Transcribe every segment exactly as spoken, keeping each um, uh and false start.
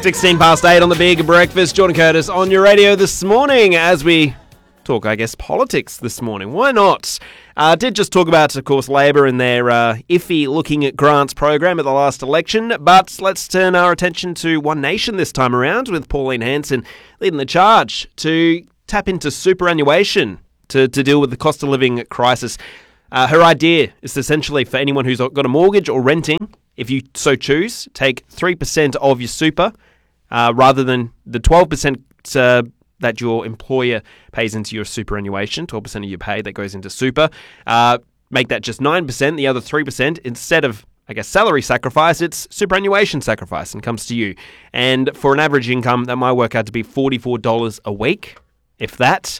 sixteen past eight on the Big Breakfast. Jordan Curtis on your radio this morning as we talk, I guess, politics this morning. Why not? Uh, did just talk about, of course, Labor and their uh, iffy looking at grants program at the last election, but let's turn our attention to One Nation this time around with Pauline Hanson leading the charge to tap into superannuation to, to deal with the cost of living crisis. Uh, her idea is essentially for anyone who's got a mortgage or renting, if you so choose, take three percent of your super uh, rather than the twelve percent uh, that your employer pays into your superannuation, twelve percent of your pay that goes into super. Uh, make that just nine percent, the other three percent, instead of, I guess, salary sacrifice, it's superannuation sacrifice and comes to you. And for an average income, that might work out to be forty-four dollars a week, if that.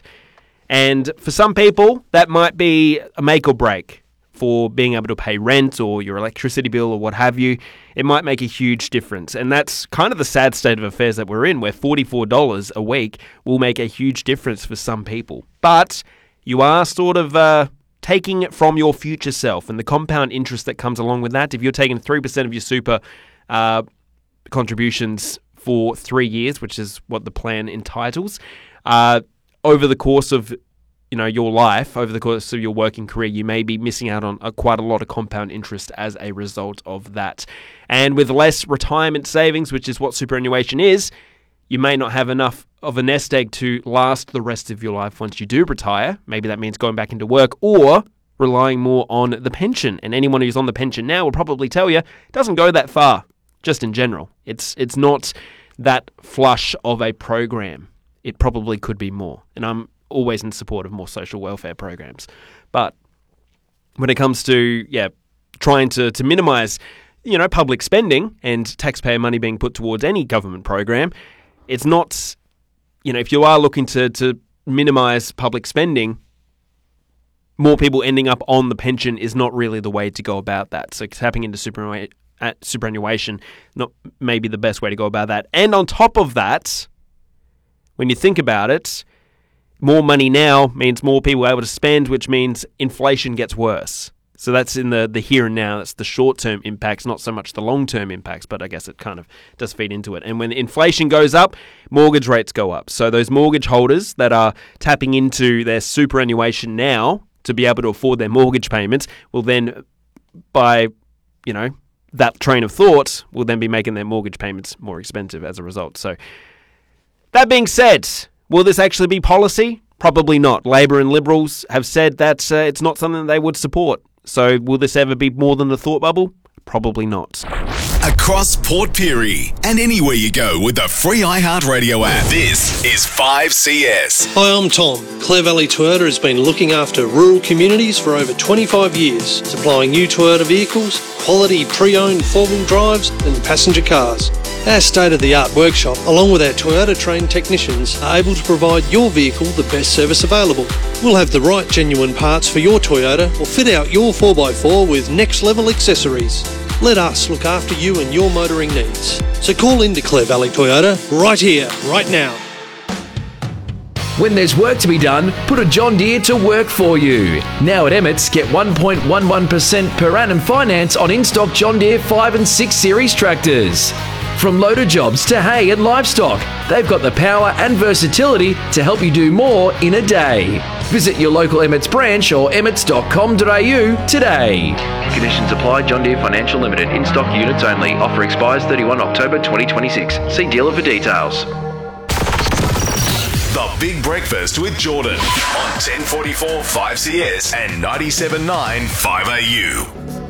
And for some people, that might be a make or break for being able to pay rent or your electricity bill or what have you. It might make a huge difference. And that's kind of the sad state of affairs that we're in, where forty-four dollars a week will make a huge difference for some people. But you are sort of uh, taking it from your future self and the compound interest that comes along with that. If you're taking three percent of your super uh, contributions for three years, which is what the plan entitles, uh, over the course of you know, your life, over the course of your working career, you may be missing out on a, quite a lot of compound interest as a result of that. And with less retirement savings, which is what superannuation is, you may not have enough of a nest egg to last the rest of your life once you do retire. Maybe that means going back into work or relying more on the pension. And anyone who's on the pension now will probably tell you it doesn't go that far, just in general. It's it's not that flush of a program. It probably could be more. And I'm always in support of more social welfare programs. But when it comes to, yeah, trying to, to minimise, you know, public spending and taxpayer money being put towards any government program, it's not, you know, if you are looking to, to minimise public spending, more people ending up on the pension is not really the way to go about that. So tapping into superannuation, uh, superannuation, not maybe the best way to go about that. And on top of that, when you think about it, more money now means more people are able to spend, which means inflation gets worse. So that's in the, the here and now. That's the short-term impacts, not so much the long-term impacts, but I guess it kind of does feed into it. And when inflation goes up, mortgage rates go up. So those mortgage holders that are tapping into their superannuation now to be able to afford their mortgage payments will then, by, you know, that train of thought, will then be making their mortgage payments more expensive as a result. So that being said, will this actually be policy? Probably not. Labor and Liberals have said that uh, it's not something they would support. So will this ever be more than the thought bubble? Probably not. Across Port Pirie and anywhere you go with the free iHeartRadio app. This is five C S. Hi, I'm Tom. Clare Valley Toyota has been looking after rural communities for over twenty-five years, supplying new Toyota vehicles, quality pre-owned four-wheel drives and passenger cars. Our state-of-the-art workshop, along with our Toyota-trained technicians, are able to provide your vehicle the best service available. We'll have the right genuine parts for your Toyota or fit out your four by four with next-level accessories. Let us look after you and your motoring needs. So call in to Clare Valley Toyota right here, right now. When there's work to be done, put a John Deere to work for you. Now at Emmett's, get one point one one percent per annum finance on in-stock John Deere five and six series tractors. From loader jobs to hay and livestock, they've got the power and versatility to help you do more in a day. Visit your local Emmett's branch or emmets dot com dot a u today. Conditions apply. John Deere Financial Limited. In-stock units only. Offer expires thirty-first of October twenty twenty-six. See dealer for details. The Big Breakfast with Jordan on ten forty-four five C S and ninety-seven point nine five A U.